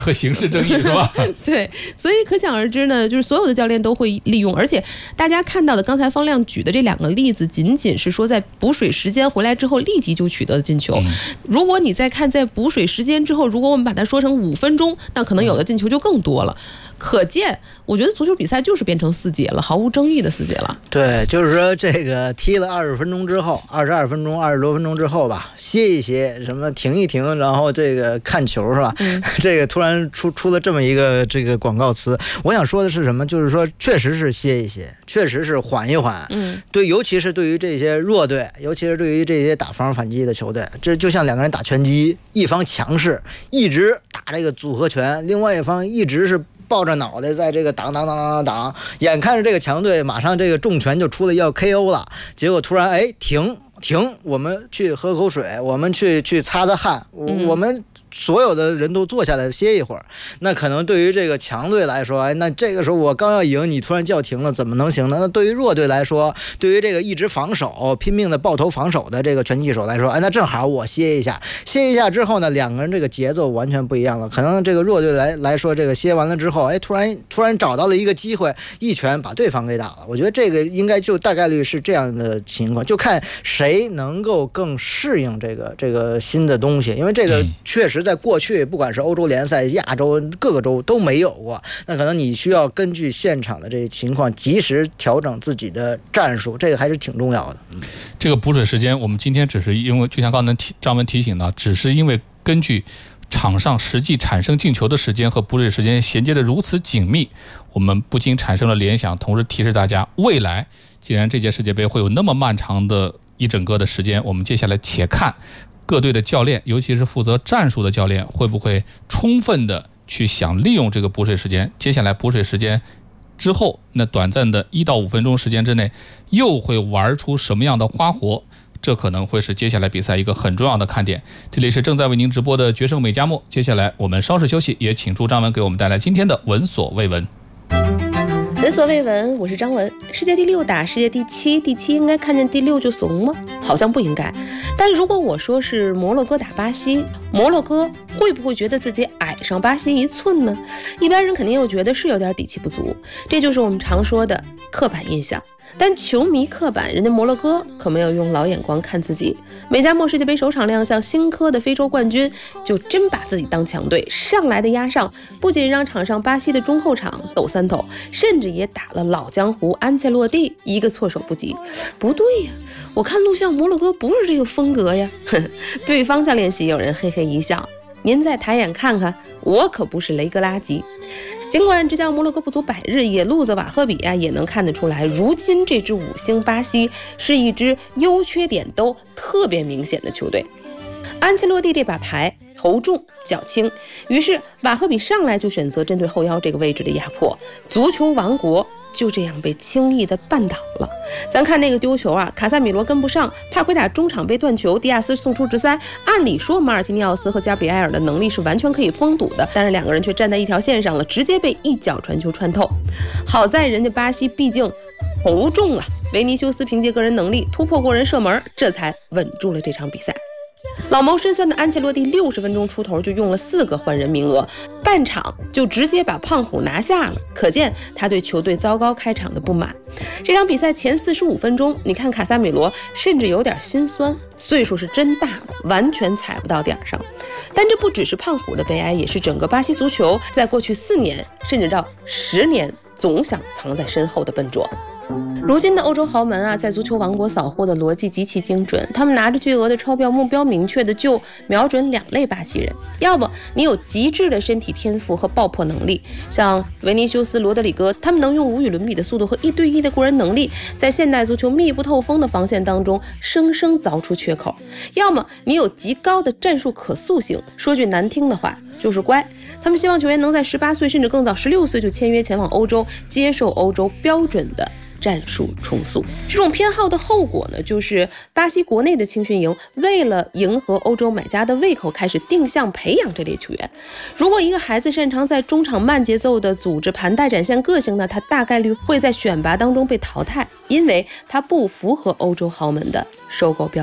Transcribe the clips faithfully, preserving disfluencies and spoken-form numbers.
和形式争议是吧？ 对，所以可想而知呢，就是所有的教练都会利用，而且大家看到的刚才方亮举的这两个例子，仅仅是说在补水时间回来之后立即就取得的进球。嗯、如果你再看在补水时间之后，如果我们把它说成五分钟，那可能有的进球就更多了。可见，我觉得足球比赛就是变成四节了，毫无争议的四节了。 对，就是说这个踢了二十分钟之后，二十二分钟、二十多分钟之后吧，歇一歇，什么停一停，然后这个看球是吧？嗯、这个突然出出了这么一个这个广告词，我想说的是什么？就是说，确实是歇一歇，确实是缓一缓。嗯，对，尤其是对于这些弱队，尤其是对于这些打防守反击的球队，这就像两个人打拳击，一方强势，一直打这个组合拳，另外一方一直是抱着脑袋在这个挡挡挡挡挡，眼看着这个强队马上这个重拳就出来要 K O 了，结果突然哎停停，我们去喝口水，我们去去擦擦汗，我我们所有的人都坐下来歇一会儿。那可能对于这个强队来说，哎，那这个时候我刚要赢，你突然叫停了，怎么能行呢？那对于弱队来说，对于这个一直防守、拼命的抱头防守的这个拳击手来说，哎，那正好我歇一下，歇一下之后呢，两个人这个节奏完全不一样了。可能这个弱队来来说，这个歇完了之后，哎，突然突然找到了一个机会，一拳把对方给打了。我觉得这个应该就大概率是这样的情况，就看谁能够更适应这个这个新的东西，因为这个确实在过去不管是欧洲联赛、亚洲各个州都没有过，那可能你需要根据现场的这些情况及时调整自己的战术，这个还是挺重要的。 这个补水时间我们今天只是因为就像刚才张文提醒的，只是因为根据场上实际产生进球的时间和补水时间衔接的如此紧密，我们不禁产生了联想，同时提示大家，未来既然这届世界杯会有那么漫长的一整个的时间，我们接下来且看各队的教练，尤其是负责战术的教练，会不会充分的去想利用这个补水时间。接下来补水时间之后，那短暂的一到五分钟时间之内，又会玩出什么样的花活？这可能会是接下来比赛一个很重要的看点。这里是正在为您直播的决胜美加墨，接下来我们稍事休息，也请出张文给我们带来今天的闻所未闻。 闻所未闻，我是张文。世界第六打世界第七，第七应该看见第六就怂吗？好像不应该。但如果我说是摩洛哥打巴西，摩洛哥会不会觉得自己矮上巴西一寸呢？一般人肯定又觉得是有点底气不足，这就是我们常说的刻板印象。但球迷刻板，人家摩洛哥可没有用老眼光看自己。美加墨世界杯首场亮相，新科的非洲冠军就真把自己当强队，上来的压上，不仅让场上巴西的中后场抖三抖，甚至也打了老江湖安切洛蒂一个措手不及。不对呀，我看录像摩洛哥不是这个风格呀。对方在练习，有人嘿嘿一笑，您再抬眼看看，我可不是雷格拉吉。尽管执教摩洛哥不足百日，野路子瓦赫比啊也能看得出来，如今这支五星巴西是一支优缺点都特别明显的球队。安切洛蒂这把牌头重脚轻，于是瓦赫比上来就选择针对后腰这个位置的压迫，足球王国就这样被轻易的绊倒了。咱看那个丢球啊，卡萨米罗跟不上，帕奎塔中场被断球，迪亚斯送出直塞。按理说马尔基尼奥斯和加比埃尔的能力是完全可以封堵的，但是两个人却站在一条线上了，直接被一脚传球穿透。好在人家巴西毕竟头重啊，维尼修斯凭借个人能力突破过人射门，这才稳住了这场比赛。老谋深算的安切洛蒂六十分钟出头就用了四个换人名额，半场就直接把胖虎拿下了，可见他对球队糟糕开场的不满。这场比赛前四十五分钟，你看卡萨米罗甚至有点心酸，岁数是真大了，完全踩不到点上。但这不只是胖虎的悲哀，也是整个巴西足球在过去四年甚至到十年总想藏在身后的笨拙。如今的欧洲豪门啊，在足球王国扫货的逻辑极其精准，他们拿着巨额的钞票，目标明确的就瞄准两类巴西人，要么你有极致的身体天赋和爆破能力，像维尼修斯、罗德里戈，他们能用无与伦比的速度和一对一的过人能力，在现代足球密不透风的防线当中生生凿出缺口；要么你有极高的战术可塑性，说句难听的话就是乖。他们希望球员能在十八岁甚至更早十六岁就签约前往欧洲，接受欧洲标准的战术重塑。这种偏好的后果呢，就是巴西国内的青训营为了迎合欧洲买家的胃口，开始定向培养这类球员。如果一个孩子擅长在中场慢节奏的组织盘带展现个性呢，他大概率会在选拔当中被淘汰，因为他不符合欧洲豪门的收购标准。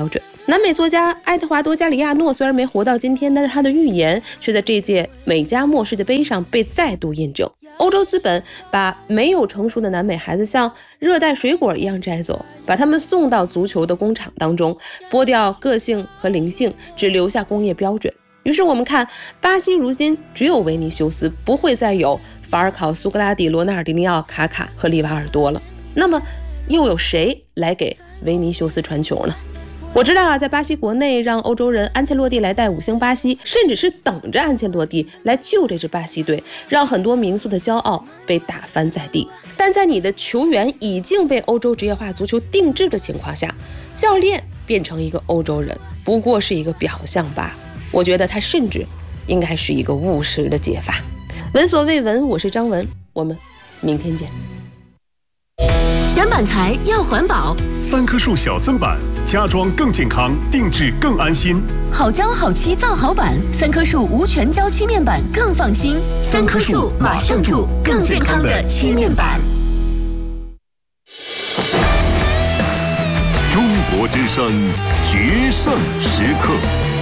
南美作家爱德华多·加里亚诺虽然没活到今天，但是他的预言却在这届美加墨世界杯上被再度印证。欧洲资本把没有成熟的南美孩子像热带水果一样摘走，把他们送到足球的工厂当中，剥掉个性和灵性，只留下工业标准。于是我们看，巴西如今只有维尼修斯，不会再有法尔考、苏格拉底、罗纳尔迪尼奥、卡卡和利瓦尔多了。那么又有谁来给维尼修斯传球呢？我知道啊，在巴西国内让欧洲人安切洛蒂来带五星巴西，甚至是等着安切洛蒂来救这支巴西队，让很多民宿的骄傲被打翻在地。但在你的球员已经被欧洲职业化足球定制的情况下，教练变成一个欧洲人不过是一个表象罢了。我觉得他甚至应该是一个务实的解法。闻所未闻，我是张文，我们明天见。 选板材要环保， 三棵树小森板，家装更健康，定制更安心。 好胶好漆造好板，三棵树无全胶漆面板更放心。三棵树马上住，更健康的漆面板。 中国之声决胜时刻。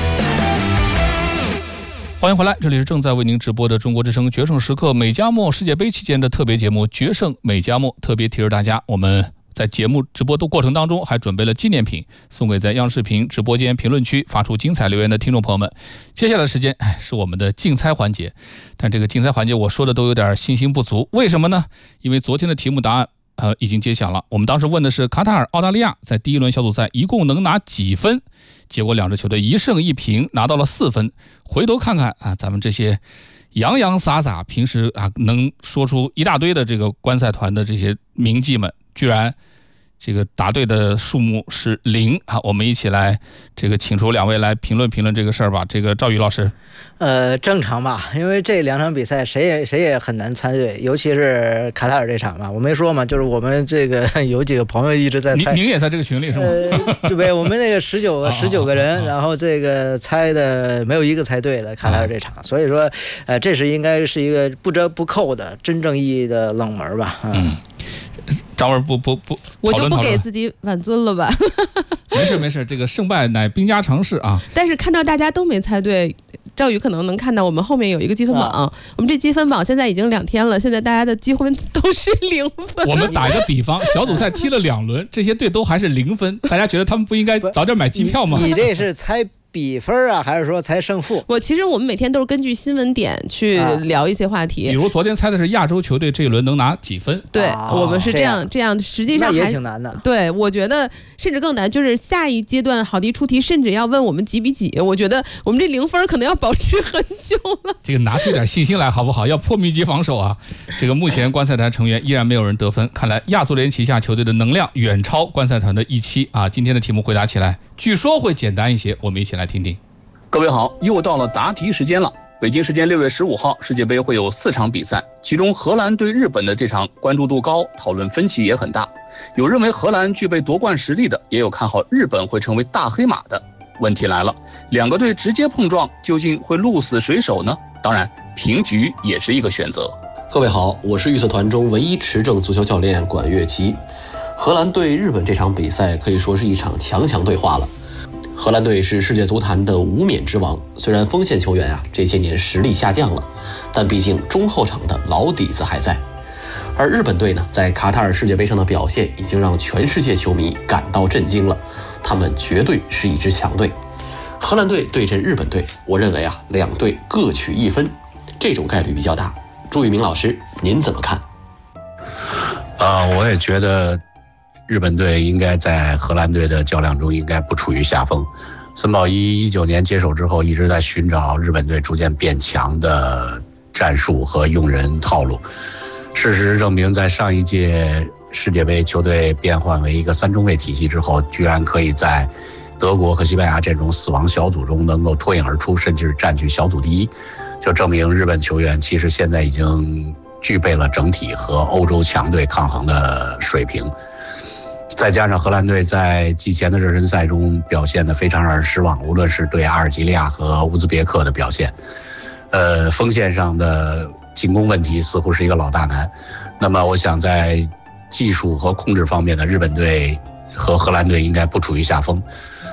欢迎回来，这里是正在为您直播的中国之声决胜时刻美加墨世界杯期间的特别节目《决胜美加墨》。特别提示大家，我们在节目直播的过程当中还准备了纪念品，送给在央视频直播间评论区发出精彩留言的听众朋友们。接下来的时间，哎，是我们的竞猜环节。但这个竞猜环节我说的都有点信心不足，为什么呢？因为昨天的题目答案呃已经揭晓了。我们当时问的是卡塔尔、澳大利亚在第一轮小组赛一共能拿几分？结果两支球队一胜一平，拿到了四分。回头看看啊，咱们这些洋洋洒洒平时啊能说出一大堆的这个观赛团的这些名记们，居然这个答对的数目是零啊！我们一起来这个请出两位来评论评论这个事儿吧。这个赵宇老师， 呃，正常吧，因为这两场比赛谁也谁也很难参与，尤其是卡塔尔这场吧。我没说嘛，就是我们这个有几个朋友一直在猜， 您也在这个群里是吗？ 呃，对，我们那个十九个十九个人，然后这个猜的没有一个猜对的卡塔尔这场，所以说，呃，这是应该是一个不折不扣的真正意义的冷门吧。嗯。嗯张文不不不， 我就不给自己挽尊了吧。 没事没事，这个胜败乃兵家常事啊。 但是看到大家都没猜对，赵宇可能能看到我们后面有一个积分榜，啊、我们这积分榜现在已经两天了，现在大家的积分都是零分。 我们打一个比方，小组赛踢了两轮，这些队都还是零分，大家觉得他们不应该早点买机票吗？ 你, 你这是猜比分啊，还是说猜胜负？ 我其实我们每天都是根据新闻点去聊一些话题。 比如昨天猜的是亚洲球队这一轮能拿几分？ 对，啊、我们是这样这样，实际上也挺难的。 对，我觉得甚至更难，就是下一阶段好题出题，甚至要问我们几比几。我觉得我们这零分可能要保持很久了。 这个拿出点信心来好不好？要破密集防守啊！这个目前观赛团成员依然没有人得分，看来亚足联旗下球队的能量远超观赛团的预期啊！今天的题目回答起来，据说会简单一些，我们一起来听听。 各位好，又到了答题时间了。北京时间六月十五号，世界杯会有四场比赛，其中荷兰对日本的这场关注度高，讨论分歧也很大。有认为荷兰具备夺冠实力的，也有看好日本会成为大黑马的。问题来了，两个队直接碰撞，究竟会鹿死谁手呢？当然，平局也是一个选择。 各位好，我是预测团中唯一持证足球教练管乐琪。荷兰对日本这场比赛可以说是一场强强对话了。荷兰队是世界足坛的无冕之王，虽然锋线球员啊这些年实力下降了，但毕竟中后场的老底子还在。而日本队呢，在卡塔尔世界杯上的表现已经让全世界球迷感到震惊了，他们绝对是一支强队。荷兰队对阵日本队，我认为啊两队各取一分，这种概率比较大。朱宇明老师，您怎么看？ 呃，我也觉得日本队应该在荷兰队的较量中应该不处于下风。森保一一九年接手之后，一直在寻找日本队逐渐变强的战术和用人套路。事实证明，在上一届世界杯球队变换为一个三中卫体系之后，居然可以在德国和西班牙这种死亡小组中能够脱颖而出，甚至占据小组第一，就证明日本球员其实现在已经具备了整体和欧洲强队抗衡的水平。再加上荷兰队在季前的热身赛中表现得非常让人失望，无论是对阿尔及利亚和乌兹别克的表现，呃，锋线上的进攻问题似乎是一个老大难。那么我想在技术和控制方面的日本队和荷兰队应该不处于下风。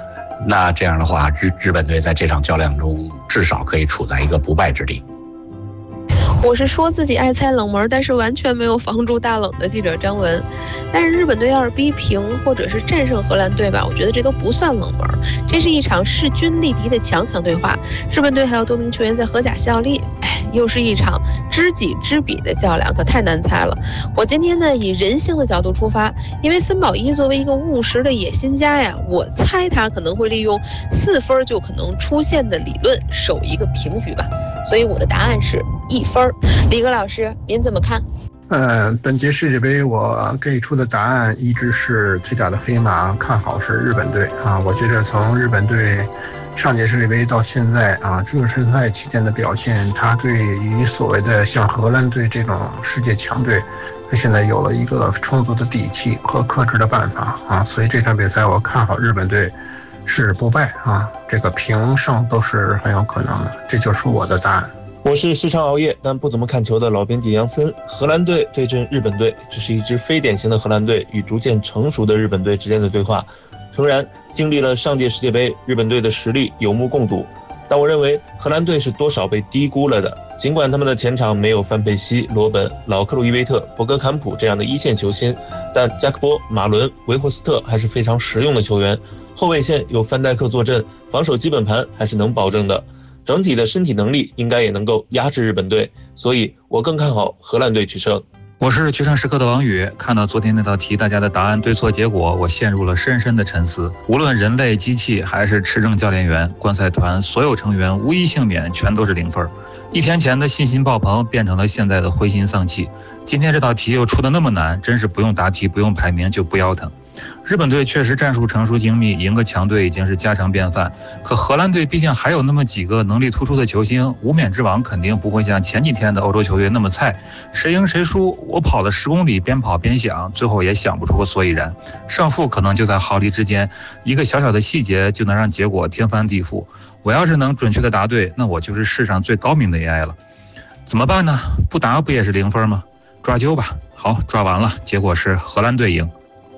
那这样的话，日日本队在这场较量中至少可以处在一个不败之地。 我是说自己爱猜冷门，但是完全没有防住大冷的记者张文。但是日本队要是逼平或者是战胜荷兰队吧，我觉得这都不算冷门，这是一场势均力敌的强强对话。日本队还有多名球员在荷甲效力，哎，又是一场知己知彼的较量，可太难猜了。我今天呢以人性的角度出发，因为森保一作为一个务实的野心家呀，我猜他可能会利用四分就可能出现的理论守一个平局吧，所以我的答案是一分。李格老师，您怎么看？ 呃，本届世界杯我给出的答案一直是最大的黑马，看好是日本队啊。我觉得从日本队上届世界杯到现在啊，正式赛期间的表现，他对于所谓的像荷兰队这种世界强队，他现在有了一个充足的底气和克制的办法啊。所以这场比赛我看好日本队是不败啊，这个平胜都是很有可能的，这就是我的答案。 我是时常熬夜但不怎么看球的老编辑杨森。荷兰队对阵日本队，这是一支非典型的荷兰队与逐渐成熟的日本队之间的对话。诚然，经历了上届世界杯，日本队的实力有目共睹，但我认为荷兰队是多少被低估了的。尽管他们的前场没有范佩西、罗本、老克鲁伊维特、博格坎普这样的一线球星，但加克波、马伦、维霍斯特还是非常实用的球员。后卫线有范戴克坐镇，防守基本盘还是能保证的。整体的身体能力应该也能够压制日本队，所以我更看好荷兰队取胜。 我是决胜时刻的王宇，看到昨天那道题大家的答案对错结果，我陷入了深深的沉思。无论人类、机器还是持证教练员，观赛团所有成员无一幸免，全都是零分。一天前的信心爆棚变成了现在的灰心丧气。今天这道题又出得那么难，真是不用答题不用排名就不腰疼。日本队确实战术成熟精密，赢个强队已经是家常便饭。可荷兰队毕竟还有那么几个能力突出的球星，无冕之王肯定不会像前几天的欧洲球队那么菜。谁赢谁输，我跑了十公里，边跑边想，最后也想不出个所以然。胜负可能就在毫厘之间，一个小小的细节就能让结果天翻地覆。我要是能准确的答对，那我就是世上最高明的 A I 了。怎么办呢？不答不也是零分吗？抓阄吧。好，抓完了，结果是荷兰队赢。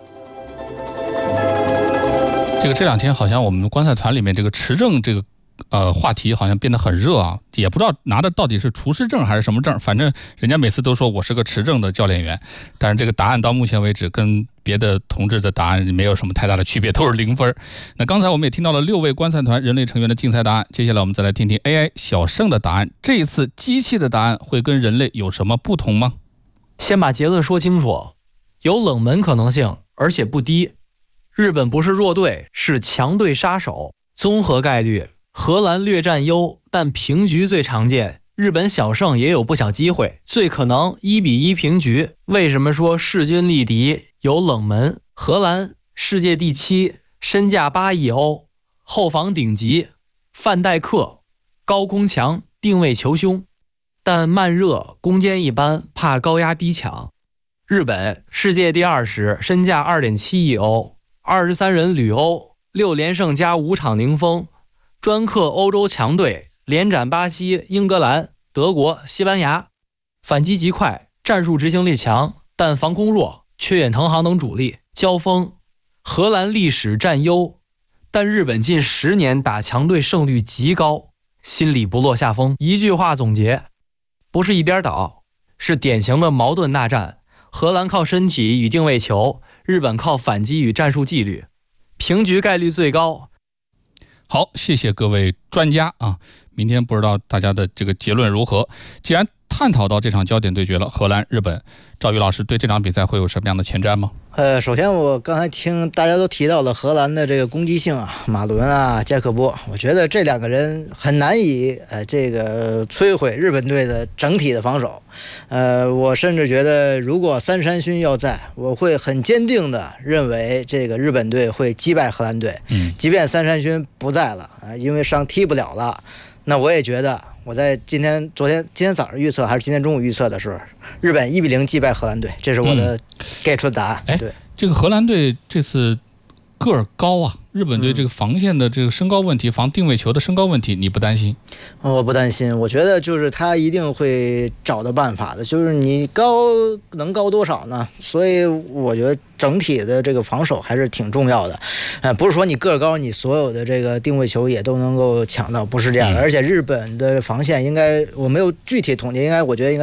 这个这两天好像我们观赛团里面这个持证这个呃话题好像变得很热啊，也不知道拿的到底是厨师证还是什么证，反正人家每次都说我是个持证的教练员，但是这个答案到目前为止跟别的同志的答案没有什么太大的区别，都是零分。那刚才我们也听到了六位观赛团人类成员的竞赛答案，接下来我们再来听听 A I 小胜的答案。这一次机器的答案会跟人类有什么不同吗？ 先把结论说清楚，有冷门可能性，而且不低。日本不是弱队，是强队杀手。综合概率，荷兰略占优，但平局最常见。日本小胜也有不小机会，最可能一比一平局。为什么说势均力敌？有冷门，荷兰世界第七，身价八亿欧，后防顶级，范戴克高攻强，定位求凶，但慢热，攻坚一般，怕高压低抢。日本世界第二十，身价 二点七亿欧。二十三人旅欧，六连胜加五场零封，专克欧洲强队，连斩巴西、英格兰、德国、西班牙，反击极快，战术执行力强，但防空弱，缺远藤航等主力。交锋，荷兰历史占优，但日本近十年打强队胜率极高，心里不落下风。一句话总结，不是一边倒，是典型的矛盾大战。荷兰靠身体与定位球，日本靠反击与战术纪律，平局概率最高。 好，谢谢各位专家啊！明天不知道大家的这个结论如何。既然探讨到这场焦点对决了，荷兰、日本，赵宇老师对这场比赛会有什么样的前瞻吗？ 呃，首先我刚才听大家都提到了荷兰的这个攻击性啊，马伦啊、加克波，我觉得这两个人很难以呃这个摧毁日本队的整体的防守。呃，我甚至觉得如果三山勋要在，我会很坚定的认为这个日本队会击败荷兰队。嗯，即便三山勋不在了啊、呃，因为伤踢不了了，那我也觉得。我在今天、昨天、今天早上预测还是今天中午预测的时候，日本一比零击败荷兰队，这是我的给出的答案。 哎、嗯，对，这个荷兰队这次个儿高啊，日本队这个防线的这个身高问题、嗯、防定位球的身高问题，你不担心？ 我不担心，我觉得就是他一定会找到办法的，就是你高能高多少呢？所以我觉得整体的这个防守还是挺重要的，呃，不是说你个儿高，你所有的这个定位球也都能够抢到，不是这样的。而且日本的防线应该我没有具体统计，应该我觉得应该